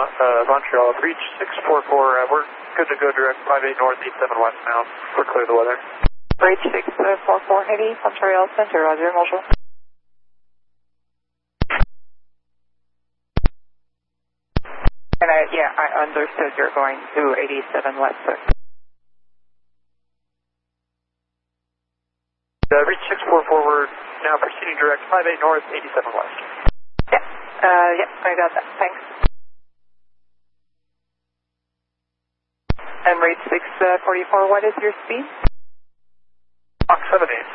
Montreal. Reach 644. We're good to go direct 58 north, 87 west now. We're clear of the weather. Reach 644 Heavy, Montreal Center, Roger, bonjour. And I understood you're going to 87 west, sir. Reach 644, we're now proceeding direct 58 north, 87 west. Yeah, I got that, thanks. And reach 644, what is your speed? Mach 78.